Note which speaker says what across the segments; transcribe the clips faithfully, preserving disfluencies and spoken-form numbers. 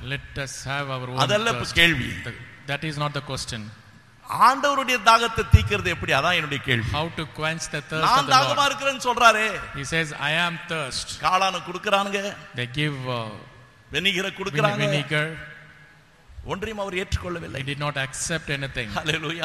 Speaker 1: Let us have our own
Speaker 2: அதல்ல கேள்வி.
Speaker 1: That is not the question.
Speaker 2: ஆண்டவருடைய தாகத்தை தீக்கிறது எப்படி? அதான் என்னுடைய கேள்வி.
Speaker 1: How to quench the thirst of
Speaker 2: நான்
Speaker 1: the
Speaker 2: தாகமா
Speaker 1: Lord.
Speaker 2: இருக்கிறேன்னு சொல்றாரே.
Speaker 1: He says, I am thirst.
Speaker 2: காளான குடுக்குறானுங்க.
Speaker 1: They give uh,
Speaker 2: வினிகரை குடுக்குறாங்க.
Speaker 1: vinegar.
Speaker 2: ஒன்றையும் அவர் ஏற்றுக்கொள்ளவில்லை.
Speaker 1: He did not accept anything.
Speaker 2: ஹல்லேலூயா.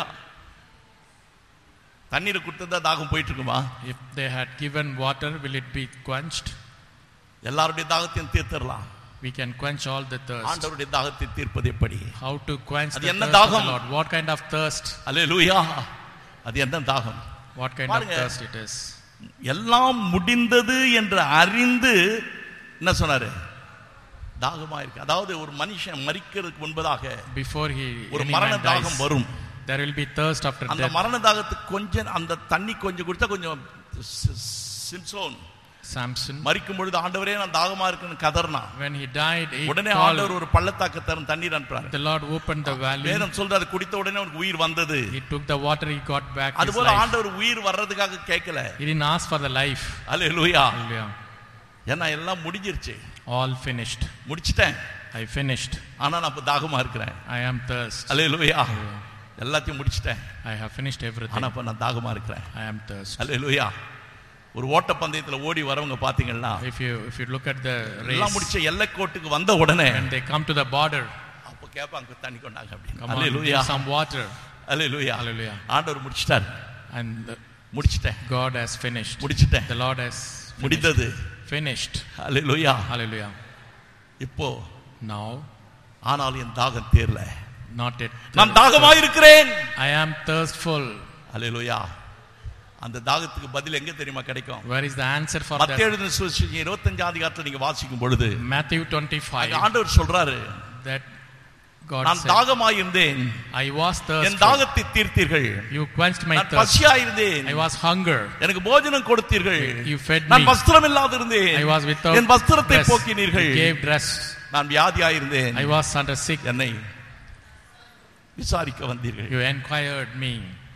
Speaker 2: தண்ணீர் குடுத்தா தாகம் போயிட்டு இருக்குமா?
Speaker 1: If they had given water, will it be quenched?
Speaker 2: எல்லாருடைய தாகத்தையும் தீர்த்தறலாம்.
Speaker 1: We can quench all the thirst.
Speaker 2: ஆண்டவருடைய தாகத்தை தீர்ப்பது எப்படி?
Speaker 1: How to quench the
Speaker 2: என்ன
Speaker 1: thirst
Speaker 2: தாகம்?
Speaker 1: of the Lord? What kind of thirst?
Speaker 2: ஹல்லேலூயா. அது என்ன தாகம்?
Speaker 1: What kind of thirst it is?
Speaker 2: எல்லாம் முடிந்தது என்று அறிந்து என்ன சொன்னாரு? தாகமா இருக்கு. அதாவது ஒரு மனுஷன் மரிக்கிறதுக்கு முன்பதாக
Speaker 1: before he
Speaker 2: ஒரு மரண தாகம் வரும்.
Speaker 1: There will be thirst after death.
Speaker 2: அந்த மரண தாகத்துக்கு கொஞ்சம் அந்த தண்ணி கொஞ்சம் குடிச்சா கொஞ்சம் சிம்சோன்
Speaker 1: Samson
Speaker 2: மரிக்கும் பொழுது ஆண்டவரே நான் தாகமா இருக்குன்னு கதறினான்.
Speaker 1: when he died he
Speaker 2: உடனே ஆண்டவர் ஒரு பள்ளத்தாக்கு தரும் தண்ணீர் அனுப்புறார்.
Speaker 1: The Lord opened the valley.
Speaker 2: வேதம் சொல்றது குடித்த உடனே அவனுக்கு உயிர் வந்தது.
Speaker 1: He took the water, he got back his life.
Speaker 2: அதுபோல ஆண்டவர் உயிர் வர்றதுக்காக கேட்கல.
Speaker 1: He didn't ask for the life.
Speaker 2: Hallelujah.
Speaker 1: Hallelujah.
Speaker 2: ஏன்னா எல்லாம் முடிஞ்சிருச்சு.
Speaker 1: All finished.
Speaker 2: முடிச்சிட்டேன்.
Speaker 1: I finished.
Speaker 2: ஆனா நான் இப்ப தாகமா இருக்கிறேன்.
Speaker 1: I am thirst.
Speaker 2: ஹல்லேலூயா. எல்லாத்தையும் முடிச்சிட்டேன்.
Speaker 1: I have finished everything.
Speaker 2: ஆனா இப்ப நான் தாகமா இருக்கிறேன்.
Speaker 1: I am thirst.
Speaker 2: ஹல்லேலூயா. ஒரு ஓட்ட பந்தயத்துல ஓடி வரவங்க பாத்தீங்கன்னா
Speaker 1: if you if you look at the race
Speaker 2: எல்லாம் முடிச்ச எல்லைக்கோட்டுக்கு வந்த உடனே
Speaker 1: when they come to the border
Speaker 2: அப்ப கேட்பாங்க தண்ணி கொண்டாங்க அப்படி.
Speaker 1: ஹalleluya. some water.
Speaker 2: ஹalleluya.
Speaker 1: hallelujah.
Speaker 2: ஆண்டவர் முடிச்சிட்டார்.
Speaker 1: and
Speaker 2: முடிச்சிட்டேன்.
Speaker 1: God has finished.
Speaker 2: முடிச்சிட்டேன்.
Speaker 1: the Lord has
Speaker 2: முடிந்தது.
Speaker 1: finished.
Speaker 2: ஹalleluya.
Speaker 1: hallelujah.
Speaker 2: இப்போ
Speaker 1: now
Speaker 2: ஆனால் என் தாகம் தீரல.
Speaker 1: not yet.
Speaker 2: நான் தாகமாக இருக்கிறேன்.
Speaker 1: I am thirstful.
Speaker 2: ஹalleluya. அந்த தாகத்துக்கு பதில் எங்க தெரியுமா கிடைக்கும்?
Speaker 1: Where is the answer for that?
Speaker 2: மத்தேயு எழுதின சுவிசேஷம் இருபத்தைந்தாம் அதிகாரத்துல நீங்க வாசிக்கும் பொழுது
Speaker 1: Matthew twenty-five
Speaker 2: ஆண்டவர் சொல்றாரு
Speaker 1: that God
Speaker 2: நான்
Speaker 1: said
Speaker 2: தாகமாய் இருந்தேன்.
Speaker 1: I was thirsty.
Speaker 2: என் தாகத்தை தீர்த்தீர்கள்.
Speaker 1: You quenched my
Speaker 2: நான்
Speaker 1: thirst.
Speaker 2: பசியாய் இருந்தேன்.
Speaker 1: I was hunger.
Speaker 2: எனக்கு போஜனம் கொடுத்தீர்கள்.
Speaker 1: You fed me.
Speaker 2: நான் வஸ்திரம் இல்லாத இருந்தேன்.
Speaker 1: I was without
Speaker 2: என் வஸ்திரத்தை
Speaker 1: dress.
Speaker 2: போக்கினீர்கள்.
Speaker 1: You gave dress.
Speaker 2: நான் வியாதியாய் இருந்தேன்.
Speaker 1: I was under sick.
Speaker 2: என்னை விசாரிக்க வந்தீர்கள்.
Speaker 1: You inquired me.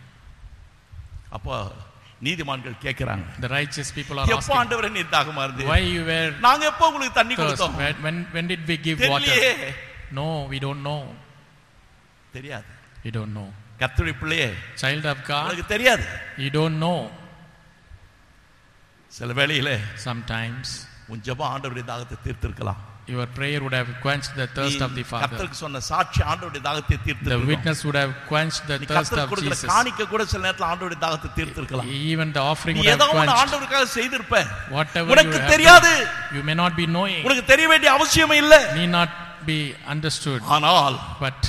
Speaker 2: அப்போ நீதிமான்கள் கேக்குறாங்க.
Speaker 1: The righteous people are
Speaker 2: எப்ப ஆண்டவரே நீ தாகமா இருந்தீங்க?
Speaker 1: why you were
Speaker 2: நாங்க எப்ப உங்களுக்கு தண்ணி கொடுத்தோம்?
Speaker 1: when when did we give water? No, we don't know.
Speaker 2: தெரியாது.
Speaker 1: We don't know.
Speaker 2: கர்த்தருடைய பிள்ளையே,
Speaker 1: child of God,
Speaker 2: உங்களுக்கு தெரியாது.
Speaker 1: you don't know.
Speaker 2: சில வேளையிலே
Speaker 1: sometimes
Speaker 2: உன் ஜெபம் ஆண்டவருடைய தாகத்தை தீர்த்திருக்கலாம்.
Speaker 1: your prayer would have quenched the thirst of the Father.
Speaker 2: கர்த்தருக்கு சொன்ன சாட்சி ஆண்டவருடைய தாகத்தை தீர்த்திருக்கும்.
Speaker 1: The witness would have quenched the thirst of Jesus.
Speaker 2: காணிக்கை கூட சில நேரத்துல ஆண்டவருடைய தாகத்தை தீர்த்திருக்கலாம்.
Speaker 1: Even the offering
Speaker 2: நீ
Speaker 1: would have
Speaker 2: ஏதோ ஒன்னு
Speaker 1: quenched.
Speaker 2: ஆண்டவருக்காக செய்திருப்ப.
Speaker 1: Whatever
Speaker 2: உனக்கு
Speaker 1: you have
Speaker 2: தெரியாது.
Speaker 1: done, you may not be knowing.
Speaker 2: உனக்கு தெரிய வேண்டிய அவசியமே இல்ல.
Speaker 1: Need not be understood.
Speaker 2: ஆனால்
Speaker 1: but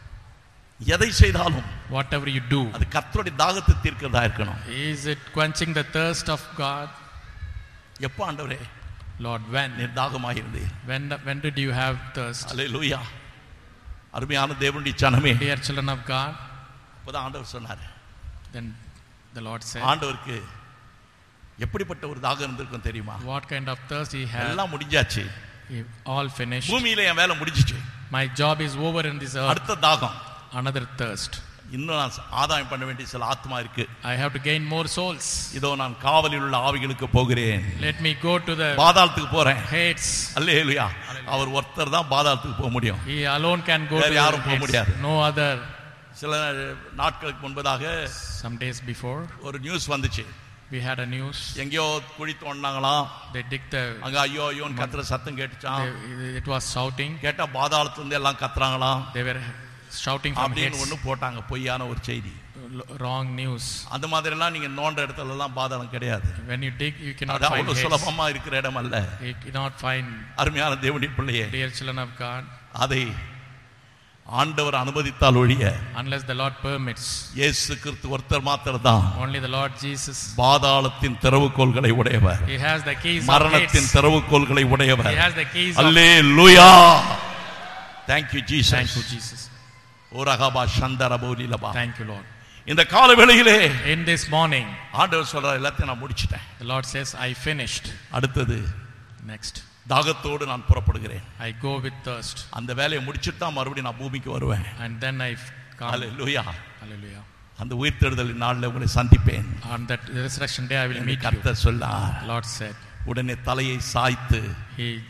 Speaker 2: எதை செய்தாலும்
Speaker 1: whatever you do,
Speaker 2: அது கர்த்தருடைய தாகத்தை தீர்க்கிறதா இருக்கணும்.
Speaker 1: is it quenching the thirst of God?
Speaker 2: எப்ப ஆண்டவரே
Speaker 1: Lord, when
Speaker 2: நீ தாகமாக இருந்தீ?
Speaker 1: when when did you have thirst?
Speaker 2: ஹalleluya. அருமையான தேவனுடைய ஜனமே,
Speaker 1: dear children of God,
Speaker 2: அப்பதான் ஆண்டவர் சொன்னார்.
Speaker 1: then the Lord said,
Speaker 2: ஆண்டவருக்கு எப்படிப்பட்ட ஒரு தாகம் இருந்திருக்கும் தெரியுமா?
Speaker 1: what kind of thirst he had.
Speaker 2: எல்லாம் முடிஞ்சாச்சு.
Speaker 1: all finished.
Speaker 2: பூமியில என் வேலை முடிஞ்சிச்சு.
Speaker 1: My job is over in this earth.
Speaker 2: அடுத்த தாகம்,
Speaker 1: another thirst.
Speaker 2: இன்னும் நான் ஆதாயம் பண்ண வேண்டிய சில ஆத்மா இருக்கு.
Speaker 1: I have to gain more souls.
Speaker 2: இதோ நான் காவலில் உள்ள ஆவிகளுக்கு போகிறேன்.
Speaker 1: Let me go to the
Speaker 2: பாதாளத்துக்கு போறேன்.
Speaker 1: Hades.
Speaker 2: அல்லேலூயா. அவர் ஒருத்தர் தான் பாதாளத்துக்கு போக முடியும்.
Speaker 1: He alone can go
Speaker 2: வேற
Speaker 1: to
Speaker 2: யாரும் போக முடியாது.
Speaker 1: no other.
Speaker 2: சில நாட்களுக்கு முன்பதாக
Speaker 1: some days before
Speaker 2: ஒரு நியூஸ் வந்துச்சு.
Speaker 1: we had a news.
Speaker 2: எங்கயோ குழி தோண்டாங்களாம்.
Speaker 1: they dig the
Speaker 2: அங்க ஐயோ ஐயோன்னு கத்துற சத்தம் கேட்டுச்சாம்.
Speaker 1: it was shouting.
Speaker 2: கேட்டா பாதாளத்துல இருந்து எல்லாம் கத்துறாங்களாம்.
Speaker 1: they were shouting from
Speaker 2: அப்படின்னு
Speaker 1: Hades.
Speaker 2: ஒன்னு போட்டாங்க, பொய்யான ஒரு செய்தி.
Speaker 1: wrong news.
Speaker 2: அந்த மாதிரி எல்லாம் நீங்க நோண்ட இடத்துல எல்லாம் பாதாளம் கிடையாது.
Speaker 1: when you dig you cannot
Speaker 2: அது
Speaker 1: find
Speaker 2: அவ்வளவு சுலபமா இருக்கிற இடம் அல்ல.
Speaker 1: you cannot find.
Speaker 2: அருமையான தேவனுடைய பிள்ளையே,
Speaker 1: dear children of God,
Speaker 2: அதை ஆண்டவர் அனுமதித்தால் ஒழிய,
Speaker 1: unless the Lord permits,
Speaker 2: இயேசு கிறிஸ்து ஒருத்தர் மாத்திரம்தான்
Speaker 1: only the Lord Jesus,
Speaker 2: பாதாளத்தின் திறவுகோல்களை உடையவர்.
Speaker 1: he has the keys of
Speaker 2: மரணத்தின்
Speaker 1: Hades.
Speaker 2: திறவுகோல்களை உடையவர்.
Speaker 1: he has the keys of.
Speaker 2: Hallelujah. thank you jesus.
Speaker 1: thank you Jesus.
Speaker 2: ஓரகபா சந்தரபோலிலபா.
Speaker 1: thank you Lord.
Speaker 2: இந்த கால வேளையிலே
Speaker 1: in this morning
Speaker 2: ஆண்டவர் சொல்றார், எல்லாத்தையும் நான் முடிச்சிட்டேன்.
Speaker 1: the Lord says, I finished.
Speaker 2: அடுத்தது
Speaker 1: next,
Speaker 2: தாகத்தோடு நான் புறப்படுகிறேன்.
Speaker 1: I go with thirst.
Speaker 2: அந்த வேலையை முடிச்சிட்டு தான் மறுபடியும் நான் பூமிக்கு வருவேன்.
Speaker 1: and then I come.
Speaker 2: Hallelujah.
Speaker 1: hallelujah.
Speaker 2: அந்த உயிர்த்தெழுதலின் நாளில் உங்களை சந்திப்பேன்.
Speaker 1: on that resurrection day I will meet you.
Speaker 2: கர்த்தர் சொன்னார்.
Speaker 1: Lord said,
Speaker 2: உடனே தலையை சாய்த்து
Speaker 1: he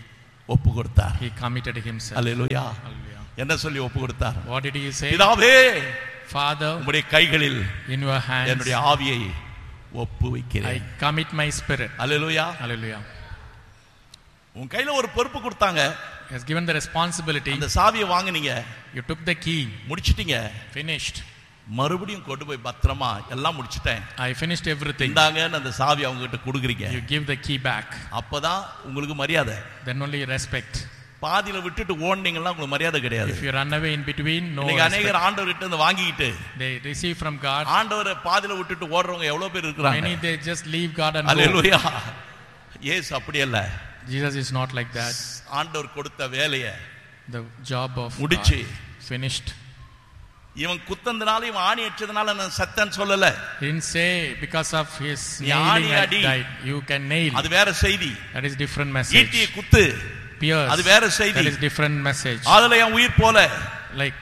Speaker 2: ஒப்பு கொடுத்தார்.
Speaker 1: He committed himself.
Speaker 2: Hallelujah.
Speaker 1: Hallelujah.
Speaker 2: என்ன சொல்லி ஒப்பு கொடுத்தார்?
Speaker 1: What did he say?
Speaker 2: பிதாவே,
Speaker 1: Father,
Speaker 2: உம்முடைய கைகளில்
Speaker 1: in your hands
Speaker 2: என்னுடைய ஆவியை ஒப்பு வைக்கிறேன்.
Speaker 1: I commit my spirit.
Speaker 2: Hallelujah.
Speaker 1: Hallelujah.
Speaker 2: உன் கையில ஒரு பொறுப்பு கொடுத்தாங்க.
Speaker 1: He has given the responsibility.
Speaker 2: அந்த சாவியை வாங்குனீங்க.
Speaker 1: You took the key.
Speaker 2: முடிச்சிட்டீங்க.
Speaker 1: Finished.
Speaker 2: மறுபடியும் கொண்டு போய் பத்திரமா எல்லாம் முடிச்சிட்டேன்.
Speaker 1: I finished everything.
Speaker 2: இந்தாங்கன்னு அந்த சாவி அவங்க கிட்ட கொடுக்குறீங்க.
Speaker 1: You give the key back.
Speaker 2: அப்பதான் உங்களுக்கு மரியாதை.
Speaker 1: Then only respect.
Speaker 2: பாதியில விட்டுட்டு ஓடுனீங்கன்னா உங்களுக்கு மரியாதை கிடையாது.
Speaker 1: If you run away in between, no
Speaker 2: நீங்க
Speaker 1: respect.
Speaker 2: அநேகர் ஆண்டவர் கிட்ட இருந்து வாங்கிட்டு
Speaker 1: They receive from God.
Speaker 2: ஆண்டவரை பாதியில விட்டுட்டு ஓடுறவங்க எவ்வளவு பேர் இருக்காங்க.
Speaker 1: Many they just leave God and go.
Speaker 2: அல்லேலூயா. இயேசு அப்படி அல்ல.
Speaker 1: Jesus is not like that.
Speaker 2: ஆண்டவர் கொடுத்த வேலையை
Speaker 1: The job of
Speaker 2: முடிச்சு
Speaker 1: God finished.
Speaker 2: இவன் குத்தந்தனால இவன் ஆணி அடிச்சதனால நான் சத்தன் சொல்லல.
Speaker 1: He didn't say because of his
Speaker 2: நீ
Speaker 1: nailing
Speaker 2: ஆணி
Speaker 1: I
Speaker 2: அடி.
Speaker 1: died. You can nail.
Speaker 2: அது வேற செய்தி.
Speaker 1: That is different message.
Speaker 2: ஈட்டியை குத்து.
Speaker 1: Pierce.
Speaker 2: அது வேற செய்தி.
Speaker 1: That is different message.
Speaker 2: அதுல என் உயிர் போல.
Speaker 1: Like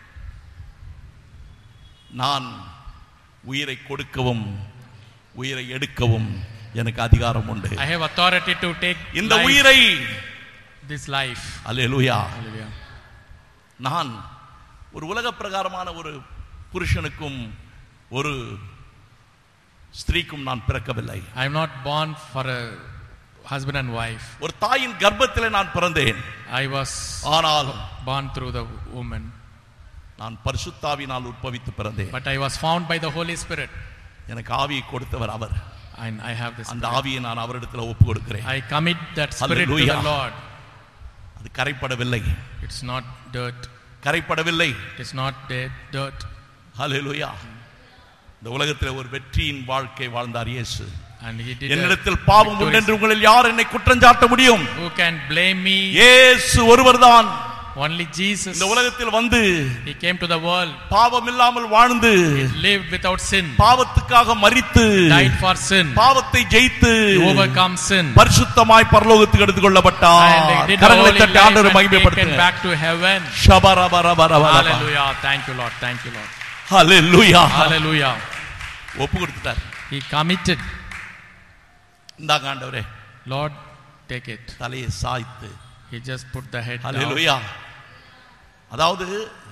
Speaker 2: நான் உயிரை கொடுக்கவும் உயிரை எடுக்கவும் எனக்கு அதிகாரம் உண்டு.
Speaker 1: I have authority to take
Speaker 2: இந்த
Speaker 1: life,
Speaker 2: உயிரை
Speaker 1: this life.
Speaker 2: அல்லேலூயா.
Speaker 1: Hallelujah.
Speaker 2: நான் ஒரு உலக பிரகாரமான ஒரு புருஷனுக்கும் ஒரு ஸ்திரீக்கும் நான் பிறக்கவில்லை.
Speaker 1: I am not born for a husband and wife.
Speaker 2: ஒரு தாயின் கர்ப்பத்திலே நான் பிறந்தேன்.
Speaker 1: I was
Speaker 2: ஆனால்
Speaker 1: born through the woman.
Speaker 2: நான் பரிசுத்தாவினால் உற்பவித்து பிறந்தேன்.
Speaker 1: But I was found by the Holy Spirit.
Speaker 2: எனக்கு ஆவியை கொடுத்தவர் அவர்.
Speaker 1: And I have this.
Speaker 2: அந்த ஆவியை நான் அவரிடத்தில் ஒப்பு கொடுக்கிறேன்.
Speaker 1: I commit that spirit to the Lord.
Speaker 2: அது கரைப்படவில்லை.
Speaker 1: It's not dirt.
Speaker 2: கரைப்படவில்லை.
Speaker 1: It's not dead dirt.
Speaker 2: ஹல்லேலூயா. இந்த உலகத்தில் ஒரு வெற்றியின் வாழ்க்கை வாழ்ந்தார் இயேசு.
Speaker 1: And he did.
Speaker 2: என்னிடத்தில் பாவம் உண்டு என்று உங்களில் யார் என்னை குற்றம் சாட்ட முடியும்?
Speaker 1: Who can blame me?
Speaker 2: இயேசு ஒருவர்தான்.
Speaker 1: Only Jesus.
Speaker 2: இந்த உலகத்தில் வந்து
Speaker 1: He came to the world.
Speaker 2: பாவம் இல்லாமல் வாழ்ந்து
Speaker 1: He lived without sin.
Speaker 2: பாவத்துக்காக மரித்து
Speaker 1: Died for sin.
Speaker 2: பாவத்தை ஜெயித்து
Speaker 1: overcome sin.
Speaker 2: பரிசுத்தமாய் பரலோகத்துக்கு எடுத்துக்கொள்ளப்பட்டார். கரங்களை தட்டி ஆண்டவரை மகிமைப்படுத்துங்க.
Speaker 1: Back to heaven.
Speaker 2: ஷபரபரபரபர.
Speaker 1: Hallelujah. Thank you Lord. Thank you Lord.
Speaker 2: Hallelujah.
Speaker 1: Hallelujah.
Speaker 2: ஒப்பு கொடுத்துட்டார்.
Speaker 1: He committed.
Speaker 2: இந்தாங்க ஆண்டவரே.
Speaker 1: Lord, take it.
Speaker 2: தலையை சாய்த்து
Speaker 1: He just put the head down.
Speaker 2: Hallelujah. அதாவது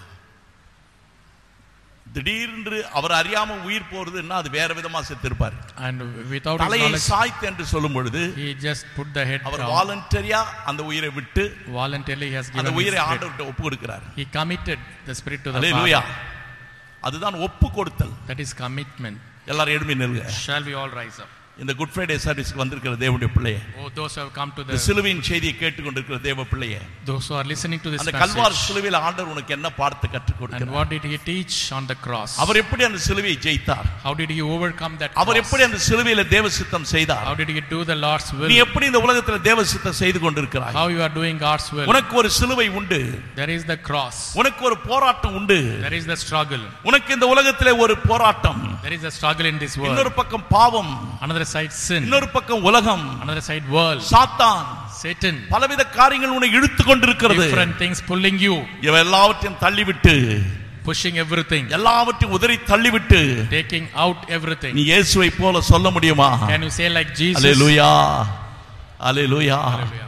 Speaker 2: திடீரென்று அவர் அறியாம உயிர் போறதுன்னா அது வேற விதமா செத்திருப்பார்.
Speaker 1: And without his
Speaker 2: தலையை
Speaker 1: knowledge,
Speaker 2: சாய்த்து என்று சொல்லும் பொழுது
Speaker 1: he just put the head
Speaker 2: our
Speaker 1: down.
Speaker 2: வாலண்டரியா அந்த உயிரை விட்டு
Speaker 1: Voluntarily he has given
Speaker 2: அந்த
Speaker 1: his
Speaker 2: உயிரை
Speaker 1: spirit.
Speaker 2: ஆண்டவர்கிட்ட ஒப்பு கொடுக்கிறார்.
Speaker 1: He committed the spirit to the
Speaker 2: Hallelujah.
Speaker 1: Father.
Speaker 2: அதுதான் ஒப்பு கொடுத்தல்.
Speaker 1: That is commitment.
Speaker 2: எல்லாரும் எழும்பி நில்லுங்க.
Speaker 1: Shall we all rise up?
Speaker 2: இந்த குட் ஃப்ரைடே சர்வீஸ்க்கு வந்திருக்கிற தேவனுடைய பிள்ளையே,
Speaker 1: Oh, those who have come to
Speaker 2: இந்த
Speaker 1: the,
Speaker 2: சிலுவையின் செய்தியை கேட்டுக்கொண்டிருக்கிற தேவ பிள்ளையே,
Speaker 1: those who are listening to this
Speaker 2: அந்த கல்வார்
Speaker 1: message,
Speaker 2: சிலுவையில் ஆண்டவர் உனக்கு என்ன பாடத்தை கற்றுக்
Speaker 1: and
Speaker 2: கொடுக்கிறார்?
Speaker 1: what did he teach on the cross?
Speaker 2: அவர் எப்படி அந்த சிலுவையை ஜெயித்தார்?
Speaker 1: How did he overcome that
Speaker 2: our
Speaker 1: cross?
Speaker 2: எப்படி அந்த சிலுவையில தேவ சித்தம் செய்தார்?
Speaker 1: How did he do the Lord's
Speaker 2: நீ
Speaker 1: will?
Speaker 2: எப்படி இந்த உலகத்துல தேவ சித்தம் செய்து கொண்டிருக்கிறாய்?
Speaker 1: How you are doing God's will?
Speaker 2: உனக்கு ஒரு சிலுவை உண்டு.
Speaker 1: There is the cross.
Speaker 2: உனக்கு ஒரு போராட்டம் உண்டு.
Speaker 1: There is the struggle.
Speaker 2: உனக்கு இந்த உலகத்திலே ஒரு போராட்டம்.
Speaker 1: There is a struggle in this world.
Speaker 2: இன்னொரு பக்கம் பாவம்,
Speaker 1: Another side sin.
Speaker 2: இன்னொரு பக்கம் உலகம்,
Speaker 1: Another side world.
Speaker 2: சாத்தான்,
Speaker 1: Satan.
Speaker 2: பலவித காரியங்கள் உன்னை இழுத்து கொண்டிருக்கிறது.
Speaker 1: Different things pulling you,
Speaker 2: இவை எல்லாவற்றையும் தள்ளிவிட்டு,
Speaker 1: pushing everything,
Speaker 2: எல்லாவற்றையும் உதறி தள்ளிவிட்டு
Speaker 1: taking out everything.
Speaker 2: நீ இயேசுவை போல சொல்ல முடியுமா?
Speaker 1: Can you say like Jesus?
Speaker 2: Hallelujah, hallelujah.
Speaker 1: Hallelujah.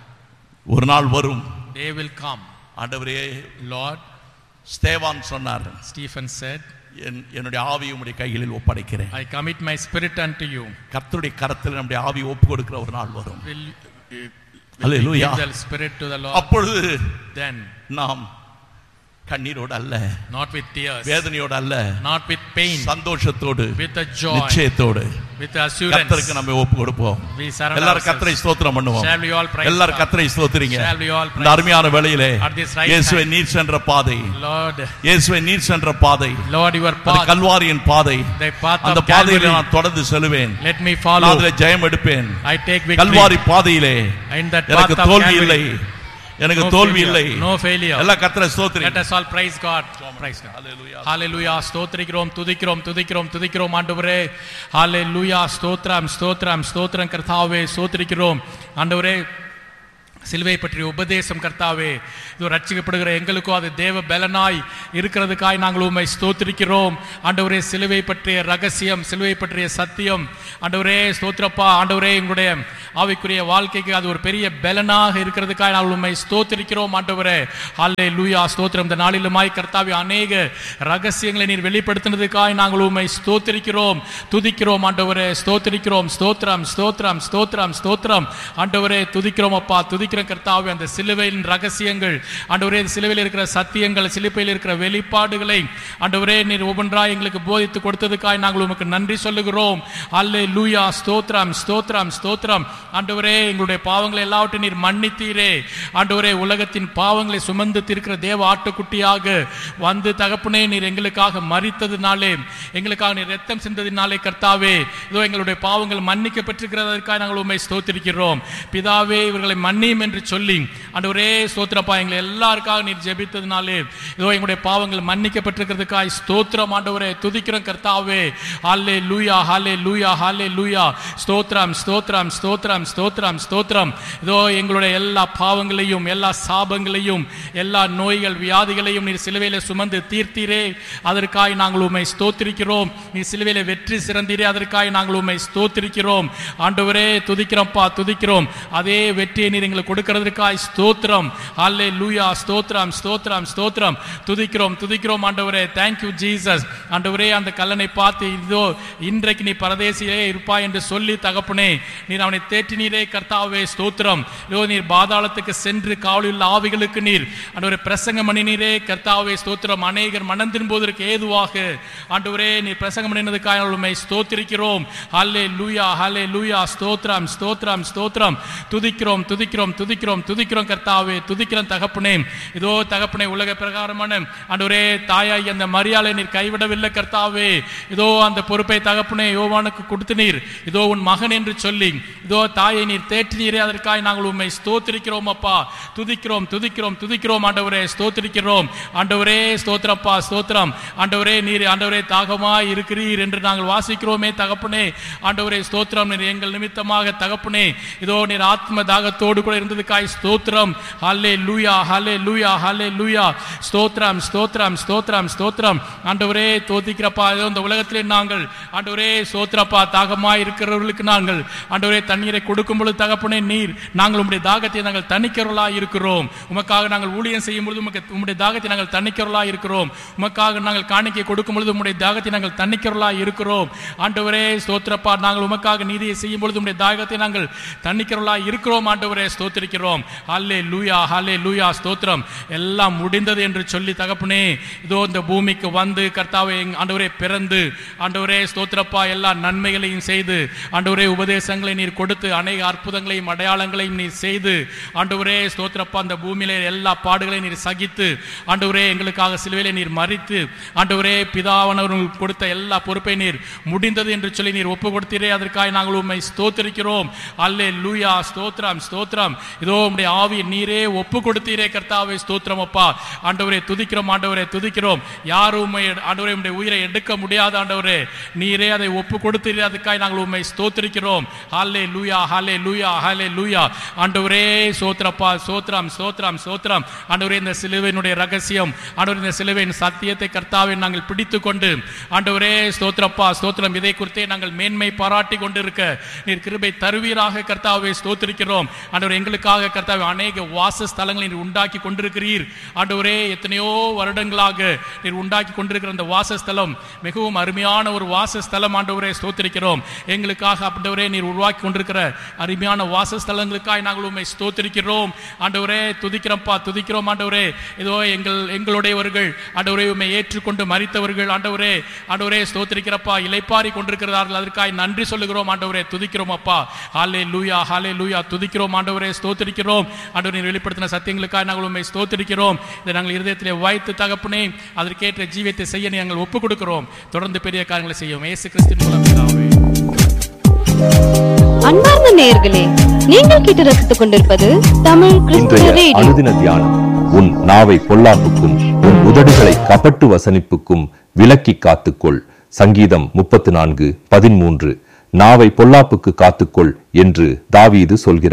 Speaker 2: ஒரு நாள் வரும்,
Speaker 1: They will come.
Speaker 2: ஆண்டவரே,
Speaker 1: Lord,
Speaker 2: ஸ்தேவான் சொன்னார்,
Speaker 1: Stephen said,
Speaker 2: என் என்னுடைய ஆவியை உம்முடைய கைகளில் ஒப்படைக்கிறேன்.
Speaker 1: I commit my spirit unto you.
Speaker 2: கர்த்தருடைய கரத்தில் நம்முடைய ஆவியை ஒப்பு கொடுக்கிற ஒரு நாள் வரும்.
Speaker 1: Will, will
Speaker 2: Hallelujah.
Speaker 1: give the spirit to the Lord?
Speaker 2: அப்பொழுது
Speaker 1: Then,
Speaker 2: நாம் கண்ணீரோடு அல்ல,
Speaker 1: not with tears,
Speaker 2: வேதனையோடு அல்ல,
Speaker 1: not with pain,
Speaker 2: சந்தோஷத்தோடு,
Speaker 1: with a joy,
Speaker 2: நிச்சயத்தோடு
Speaker 1: with assurance,
Speaker 2: கர்த்தருக்கு நம்ம ஒப்பு கொடுப்போம்.
Speaker 1: we surrender
Speaker 2: எல்லாரும் கர்த்தரை
Speaker 1: ourselves.
Speaker 2: ஸ்தோத்திரம் பண்ணுவோம்.
Speaker 1: Shall we all praise
Speaker 2: எல்லாரும்
Speaker 1: God?
Speaker 2: கர்த்தரை ஸ்தோத்திரிங்க.
Speaker 1: Shall we all
Speaker 2: இந்த
Speaker 1: praise
Speaker 2: அருமையான வேளையிலே
Speaker 1: at this right
Speaker 2: இயேசுவை
Speaker 1: time?
Speaker 2: நீர் சென்ற பாதை,
Speaker 1: Lord,
Speaker 2: இயேசுவை நீர் சென்ற பாதை,
Speaker 1: Lord, your
Speaker 2: அது
Speaker 1: path,
Speaker 2: கல்வாரியின் பாதை,
Speaker 1: the path
Speaker 2: அந்த
Speaker 1: of
Speaker 2: பாதையிலே
Speaker 1: Calvary,
Speaker 2: நான் தொடர்ந்து செல்வேன்.
Speaker 1: let me
Speaker 2: நான்
Speaker 1: follow.
Speaker 2: அதிலே ஜெயம் எடுப்பேன்.
Speaker 1: I take victory.
Speaker 2: கல்வாரி பாதையிலே
Speaker 1: In that path
Speaker 2: எனக்கு
Speaker 1: of
Speaker 2: தோல்வி இல்லை,
Speaker 1: Calvary,
Speaker 2: எனக்கு
Speaker 1: no
Speaker 2: தோல்வி
Speaker 1: failure,
Speaker 2: இல்லை.
Speaker 1: no failure.
Speaker 2: எல்லா கர்த்தரை
Speaker 1: Let
Speaker 2: ஸ்தோத்திரிங்க.
Speaker 1: us all praise God. Praise God.
Speaker 2: Hallelujah.
Speaker 1: Hallelujah. ஸ்தோத்திரிக்கிறோம், துதிக்கிறோம், துதிக்கிறோம், துதிக்கிறோம் ஆண்டவரே. Hallelujah. ஸ்தோத்திரம், ஸ்தோத்திரம், ஸ்தோத்திரம் கர்த்தாவே, ஸ்தோத்திரிக்கிறோம் ஆண்டவரே. சிலுவை பற்றிய உபதேசம் கர்த்தாவே, இது ரட்சிக்கப்படுகிற எங்களுக்கோ அது தேவ பலனாய் இருக்கிறதுக்காய் நாங்கள் உம்மை ஸ்தோத்திரிக்கிறோம். ஆண்டவரே, சிலுவை பற்றிய ரகசியம், சிலுவை பற்றிய சத்தியம் ஆண்டவரே ஸ்தோத்திரப்பா. ஆண்டவரே, எங்களுடைய ஆவிக்குரிய வாழ்க்கைக்கு அது ஒரு பெரிய பலனாக இருக்கிறதுக்காக நாங்கள் உம்மை ஸ்தோத்திரிக்கிறோம். ஆண்டவரே, ஹல்லேலூயா, ஸ்தோத்திரம். இந்த நாளிலுமாய் கர்த்தாவே அநேக ரகசியங்களை நீர் வெளிப்படுத்தினதுக்காக நாங்கள் உம்மை ஸ்தோத்திரிக்கிறோம், துதிக்கிறோம். ஆண்டவரே, ஸ்தோத்திரிக்கிறோம். ஸ்தோத்திரம், ஸ்தோத்திரம், ஸ்தோத்திரம், ஸ்தோத்திரம். ஆண்டவரே, துதிக்கிறோம் அப்பா, துதிக்கிறோம் கர்த்தாவே. அந்த சிலுவையின் ரகசியங்கள் ஆண்டவரே, சிலுவையில் இருக்கிற சத்தியங்கள், சிலுவையில் இருக்கிற வெளிப்பாடுகளை ஆண்டவரே நீர் ஒவ்வொன்றாய் எங்களுக்கு போதித்து கொடுத்ததுக்காக நாங்கள் உமக்கு நன்றி சொல்லுகிறோம். ஹல்லேலூயா, ஸ்தோத்திரம், ஸ்தோத்திரம், ஸ்தோத்திரம். ஆண்டவரே, எங்களுடைய பாவங்களை எல்லாவற்றையும் நீர் மன்னித்தீரே. ஆண்டவரே, உலகத்தின் பாவங்களை சுமந்து தீர்க்கிற தேவ ஆட்டுக்குட்டியாக வந்து தகப்பனே நீர் எங்களுக்காக மரித்ததினாலே, எங்களுக்காக நீர் ரத்தம் சிந்ததினாலே கர்த்தாவே, இதோ எங்களுடைய பாவங்கள் மன்னிக்கப்பட்டிருக்கிறதற்காக நாங்கள் உம்மை ஸ்தோத்திரிக்கிறோம். பிதாவே, இவர்களை மன்னியும் என்று சொல்லி ஆண்டவரே ஸ்தோத்திரப்பா, எங்களை எல்லாருக்காக நீர் ஜெபித்ததினாலே இதோ எங்களுடைய பாவங்கள் மன்னிக்கப்பட்டிருக்கிறதுக்காக ஸ்தோத்திரம். ஆண்டவரே, துதிக்கிறோம் கர்த்தாவே. ஹல்லேலூயா, ஹல்லேலூயா, ஹல்லேலூயா. ஸ்தோத்திரம், ஸ்தோத்திரம், ஸ்தோத்திரம், ஸ்தோத்திரம், ஸ்தோத்திரம். இதோ எங்களுடைய எல்லா பாவங்களையும், எல்லா சாபங்களையும், எல்லா நோய்கள் வியாதிகளையும் நீர் சிலுவையிலே சுமந்து தீர்த்தீரே, அதற்காக நாங்கள் உம்மை ஸ்தோத்திரிக்கிறோம். நீர் சிலுவையிலே வெற்றி சிறந்தீரே, அதற்காக நாங்கள் உம்மை ஸ்தோத்திரிக்கிறோம். ஆண்டவரே, துதிக்கிறோம்ப்பா, துதிக்கிறோம். அதே வெற்றியை நீர் எங்களுக்கு கொடுக்கிறதுக்காக ஸ்தோத்திரம். ஹல்லேலூயா, ஸ்தோத்திரம், ஸ்தோத்திரம், ஸ்தோத்திரம். துதிக்கிறோம், துதிக்கிறோம். ஆண்டவரே, thank you Jesus. ஆண்டவரே, அந்த கல்லனை பார்த்து இதோ இன்றைக்கு நீ பரதேசிலே இருப்பாய் என்று சொல்லி தகப்பனே நீர் அவனை தேற்றினீரே கர்த்தாவே, ஸ்தோத்திரம். இதோ நீர் பாதாளத்துக்கு சென்று காவலில் ஆவிகளுக்கு நீர் ஆண்டவரே பிரசங்கம் பண்ணினீரே கர்த்தாவே, ஸ்தோத்திரம். அநேகர் மனம் திரும்புவதற்கு ஏதுவாக ஆண்டவரே நீர் பிரசங்கம் பண்ணினதுக்காக உம்மை ஸ்தோத்திரிக்கிறோம். ஹல்லேலூயா, ஹல்லேலூயா, ஸ்தோத்திரம், ஸ்தோத்திரம், ஸ்தோத்திரம். துதிக்கிறோம், துதிக்கிறோம், துதிக்கிறோம், துதிக்கிறோம் கர்த்தாவே, துதிக்கிறோம் தகப்பனே. இதோ தகப்பனே, உலக பிரகாரமான ஆண்டவரே தாயாய் அந்த மரியாளை நீர் கைவிடவில்லை கர்த்தாவே. இதோ அந்த பொறுப்பை தகப்பனே யோவானுக்கு கொடுத்து நீர் இதோ உன் மகன் என்று சொல்லி இதோ தாயை நீர் தேற்றினீரே, அதற்காக நாங்கள் உம்மை ஸ்தோத்திரிக்கிறோம் அப்பா. துதிக்கிறோம், துதிக்கிறோம், துதிக்கிறோம் ஆண்டவரே, ஸ்தோத்திரிக்கிறோம். ஆண்டவரே, ஸ்தோத்திரப்பா, ஸ்தோத்திரம். ஆண்டவரே, நீர் ஆண்டவரே தாகமாய் இருக்கிறீர் என்று நாங்கள் வாசிக்கிறோமே தகப்பனே. ஆண்டவரே, ஸ்தோத்திரம். நீர் எங்கள் நிமித்தமாக தகப்பனே இதோ நீர் ஆத்ம தாகத்தோடு கூட இருந்ததுக்காய் ஸ்தோத்திரம். ஹல்லேலூயா, ஹல்லேலூயா, ஹல்லேலூயா. ஸ்தோத்திரம், ஸ்தோத்திரம், ஸ்தோத்திரம், ஸ்தோத்திரம். ஆண்டவரே, தோத்திக்கிறப்பா. இந்த உலகத்திலே நாங்கள் ஆண்டவரே ஸ்தோத்திரப்பா தாகமாய் இருக்கிறவர்களுக்கு நாங்கள் ஆண்டவரே தண்ணீரை கொடுக்கும் பொழுது தகப்பனே நீர் நாங்கள் உம்முடைய தாகத்தை நாங்கள் தணிக்கிறவர்களாய் இருக்கிறோம். உமக்காக நாங்கள் ஊழியம் செய்யும் பொழுது உமக்கு உம்முடைய தாகத்தை நாங்கள் தணிக்கிறவர்களாய் இருக்கிறோம். உமக்காக நாங்கள் காணிக்கை கொடுக்கும் பொழுது உம்முடைய தாகத்தை நாங்கள் தணிக்கிறவர்களாய் இருக்கிறோம். ஆண்டவரே ஸ்தோத்திரப்பா, நாங்கள் உமக்காக நீதியை செய்யும் பொழுது உம்முடைய தாகத்தை நாங்கள் தணிக்கிறவர்களாய் இருக்கிறோம். ஆண்டவரே, ஸ்தோத்திரிக்கிறோம். ஹல்லேலூயா, ஹல்லேலூயா, ஸ்தோத்திரம். எல்லாம் முடிந்தது என்று சொல்லி தகப்பனே இதோ இந்த பூமிக்கு வந்து கர்த்தாவே ஆண்டவரே பிறந்து ஆண்டவரே ஸ்தோத்திரப்பா எல்லா நன்மைகளையும் செய்து ஆண்டவரே உபதேசங்களை நீர் கொடுத்து அநேக அற்புதங்களையும் அடையாளங்களையும் நீர் செய்து ஆண்டவரே ஸ்தோத்திரப்பா அந்த பூமியிலே எல்லா பாடுகளையும் நீர் சகித்து ஆண்டவரே எங்களுக்காக சிலுவையிலே நீர் மரித்து ஆண்டவரே பிதாவானவர்களுக்கு கொடுத்த எல்லா பொறுப்பை நீர் முடிந்தது என்று சொல்லி நீர் ஒப்பு கொடுத்தீரே, அதற்காக நாங்கள் உம்மை ஸ்தோத்திரிக்கிறோம். அல்லேலூயா, ஸ்தோத்திரம், ஸ்தோத்திரம். இதோ உம்முடைய ஆவி நீரே ஒப்பு கொடுத்தீரே கர்த்தாவே, ஸ்தோத்திரம் அப்பா. ஆண்டவரே துதிக்கிறோம், ஆண்டவரே துதிக்கிறோம். யாரும் உம்மை ஆண்டவரே உம்முடைய உயிரை எடுக்க முடியாது ஆண்டவரே, நீரே அதை ஒப்பு கொடுத்தீரே, அதுக்காக நாங்கள் உம்மை ஸ்தோத்திரிக்கிறோம். ஹல்லேலூயா, ஹல்லேலூயா, ஹல்லேலூயா. ஆண்டவரே ஸ்தோத்திரப்பா, ஸ்தோத்திரம், ஸ்தோத்திரம், ஸ்தோத்திரம். ஆண்டவரே இந்த சிலுவையினுடைய ரகசியம் ஆண்டவரே இந்த சிலுவையின் சத்தியத்தை கர்த்தாவே நாங்கள் பிடித்துக் கொண்டு ஆண்டவரே ஸ்தோத்திரப்பா, ஸ்தோத்திரம். இதை குறித்தே நாங்கள் மேன்மை பாராட்டி கொண்டிருக்க நீர் கிருபை தருவீராக கர்த்தாவே, ஸ்தோத்திரிக்கிறோம். ஆண்டவரே எங்களுக்காக கர்த்தாவே அநேக வாசஸ்தலங்களை நீர் உண்டாக்கி கொண்டிருக்கிறீர் ஆண்டவரே. எத்தனையோ வருடங்களாக நீர் உண்டாக்கி கொண்டிருக்கிற அந்த வாசஸ்தலம் மிகவும் அருமையான ஒரு வாசஸ்தலம் ஆண்டவரே, ஸ்தோத்திரிக்கிறோம். எங்களுக்காக ஆண்டவரே நீர் உருவாக்கி கொண்டிருக்கிற அருமையான வாசஸ்தலங்களுக்காக நாங்கள் உம்மை ஸ்தோத்திரிக்கிறோம் ஆண்டவரே. துதிக்கிறோம்ப்பா, துதிக்கிறோம் ஆண்டவரே. இதோ எங்கள் எங்களுடையவர்கள் ஆண்டவரே உம்மை ஏற்றுக்கொண்டு மரித்தவர்கள் ஆண்டவரே ஆண்டவரே ஸ்தோத்திரிக்கிறப்பா இளைப்பாரி கொண்டிருக்கிறார்கள், அதற்காக நன்றி சொல்லுகிறோம் ஆண்டவரே, துதிக்கிறோம் அப்பா. ஹல்லேலூயா, ஹல்லேலூயா, துதிக்கிறோம் ஆண்டவரே, ஸ்தோத்திரிக்கிறோம். ஆண்டவரே நீர் வெளிப்படுத்தின சத்தியங்களுக்காக நாங்கள் உம்மை ஸ்தோத்திரிக்கிறோம். இதை நாங்கள் இருதயத்திலே வைத்து தகப்பனே அதற்கேற்ற ஜீவியத்தை செய்ய நாங்கள் ஒப்புக் கொடுக்கிறோம். தொடர்ந்து பெரிய காரியங்களை செய்யும் இயேசு கிறிஸ்துவின் மூலம் பிதாவே.
Speaker 3: அன்பார்ந்த நேயர்களே, நீங்கள் கேட்டு ரசித்துக் கொண்டிருப்பது தமிழ் கிறிஸ்துவ ரேடியோ.
Speaker 4: அனுதின தியானம். உன் நாவை பொல்லாப்புக்கும் உன் உதடுகளை கபட்டு வசனிப்புக்கும் விலக்கி காத்துக்கொள். சங்கீதம் முப்பத்து நான்கு பதிமூன்று. நாவை பொல்லாப்புக்கு காத்துக்கொள் என்று தாவீது சொல்கிறார்.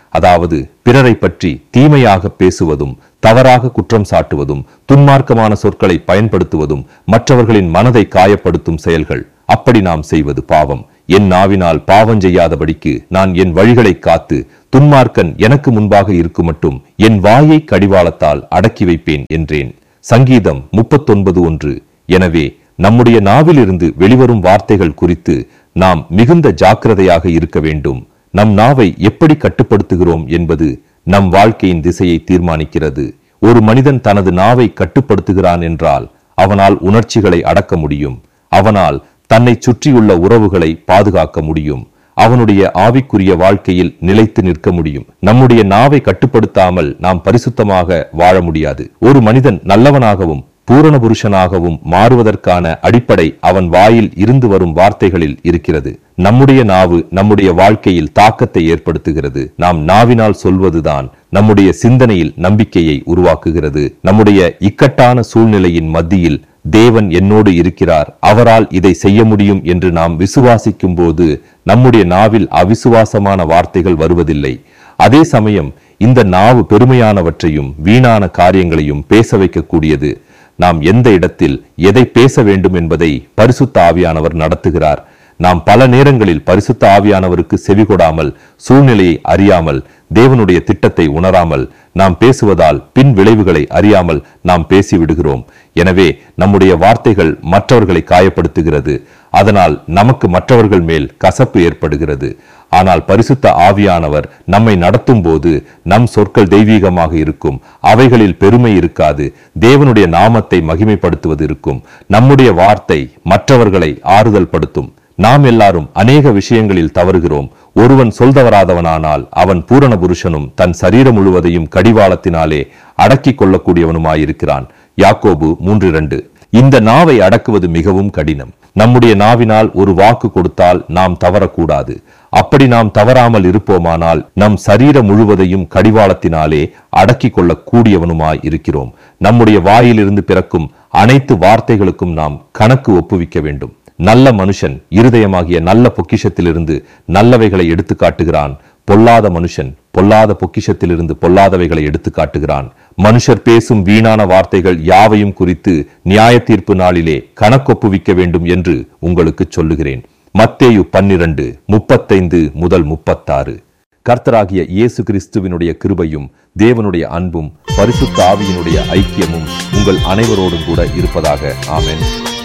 Speaker 4: அதாவது பிறரை பற்றி தீமையாக பேசுவதும், தவறாக குற்றம் சாட்டுவதும், துன்மார்க்கமான சொற்களை பயன்படுத்துவதும் மற்றவர்களின் மனதை காயப்படுத்தும் செயல்கள். அப்படி நாம் செய்வது பாவம். என் நாவினால் பாவம் செய்யாதபடிக்கு நான் என் வழிகளை காத்து, துன்மார்க்கன் எனக்கு முன்பாக இருக்கும் மட்டும் என் வாயை கடிவாளத்தால் அடக்கி வைப்பேன் என்றேன். சங்கீதம் முப்பத்தொன்பது ஒன்று. எனவே நம்முடைய நாவிலிருந்து வெளிவரும் வார்த்தைகள் குறித்து நாம் மிகுந்த ஜாக்கிரதையாக இருக்க வேண்டும். நம் நாவை எப்படி கட்டுப்படுத்துகிறோம் என்பது நம் வாழ்க்கையின் திசையை தீர்மானிக்கிறது. ஒரு மனிதன் தனது நாவை கட்டுப்படுத்துகிறான் என்றால் அவனால் உணர்ச்சிகளை அடக்க முடியும். அவனால் தன்னை சுற்றியுள்ள உறவுகளை பாதுகாக்க முடியும். அவனுடைய ஆவிக்குரிய வாழ்க்கையில் நிலைத்து நிற்க முடியும். நம்முடைய நாவை கட்டுப்படுத்தாமல் நாம் பரிசுத்தமாக வாழ முடியாது. ஒரு மனிதன் நல்லவனாகவும் பூரண புருஷனாகவும் மாறுவதற்கான அடிப்படை அவன் வாயில் இருந்து வரும் வார்த்தைகளில் இருக்கிறது. நம்முடைய நாவு நம்முடைய வாழ்க்கையில் தாக்கத்தை ஏற்படுத்துகிறது. நாம் நாவினால் சொல்வதுதான் நம்முடைய சிந்தனையில் நம்பிக்கையை உருவாக்குகிறது. நம்முடைய இக்கட்டான சூழ்நிலையின் மத்தியில் தேவன் என்னோடு இருக்கிறார், அவரால் இதை செய்ய முடியும் என்று நாம் விசுவாசிக்கும் போது நம்முடைய நாவில் அவிசுவாசமான வார்த்தைகள் வருவதில்லை. அதே சமயம் இந்த நாவு பெருமையானவற்றையும் வீணான காரியங்களையும் பேச வைக்கக்கூடியது. நாம் எந்த இடத்தில் எதை பேச வேண்டும் என்பதை பரிசுத்த ஆவியானவர் நடத்துகிறார். நாம் பல நேரங்களில் பரிசுத்த ஆவியானவருக்கு செவிகொடாமல், சூழ்நிலையை அறியாமல், தேவனுடைய திட்டத்தை உணராமல் நாம் பேசுவதால் பின் விளைவுகளை அறியாமல் நாம் பேசிவிடுகிறோம். எனவே நம்முடைய வார்த்தைகள் மற்றவர்களை காயப்படுத்துகிறது. அதனால் நமக்கு மற்றவர்கள் மேல் கசப்பு ஏற்படுகிறது. ஆனால் பரிசுத்த ஆவியானவர் நம்மை நடத்தும் போது நம் சொற்கள் தெய்வீகமாக இருக்கும். அவைகளில் பெருமை இருக்காது. தேவனுடைய நாமத்தை மகிமைப்படுத்துவது இருக்கும். நம்முடைய வார்த்தை மற்றவர்களை ஆறுதல் படுத்தும். நாம் எல்லாரும் அநேக விஷயங்களில் தவறுகிறோம். ஒருவன் சொல்தவராதவனானால் அவன் பூரண புருஷனும் தன் சரீரம் முழுவதையும் கடிவாளத்தினாலே அடக்கிக் கொள்ளக்கூடியவனுமாயிருக்கிறான். யாக்கோபு மூன்று இரண்டு. இந்த நாவை அடக்குவது மிகவும் கடினம். நம்முடைய நாவினால் ஒரு வாக்கு கொடுத்தால் நாம் தவறக்கூடாது. அப்படி நாம் தவறாமல் இருப்போமானால் நம் சரீரம் முழுவதையும் கடிவாளத்தினாலே அடக்கிக் கொள்ள கூடியவனுமாய் இருக்கிறோம். நம்முடைய வாயிலிருந்து பிறக்கும் அனைத்து வார்த்தைகளுக்கும் நாம் கணக்கு ஒப்புவிக்க வேண்டும். நல்ல மனுஷன் இருதயமாகிய நல்ல பொக்கிஷத்திலிருந்து நல்லவைகளை எடுத்து காட்டுகிறான். பொல்லாத மனுஷன் பொல்லாத பொக்கிஷத்திலிருந்து பொல்லாதவைகளை எடுத்து காட்டுகிறான். மனுஷர் பேசும் வீணான வார்த்தைகள் யாவையும் குறித்து நியாய தீர்ப்பு நாளிலே கணக்கொப்புவிக்க வேண்டும் என்று உங்களுக்கு சொல்லுகிறேன். மத்தேயு பன்னிரண்டு முப்பத்தைந்து முதல் முப்பத்தாறு. கர்த்தராகிய இயேசு கிறிஸ்துவினுடைய கிருபையும் தேவனுடைய அன்பும் பரிசுத்த ஆவியினுடைய ஐக்கியமும் உங்கள் அனைவரோடும் கூட இருப்பதாக. ஆமென்.